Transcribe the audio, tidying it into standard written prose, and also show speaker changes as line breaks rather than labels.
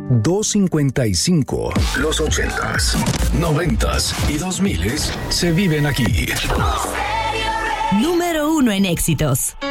255. Los 80s, 90s y 2000s se viven aquí.
Número 1 en éxitos.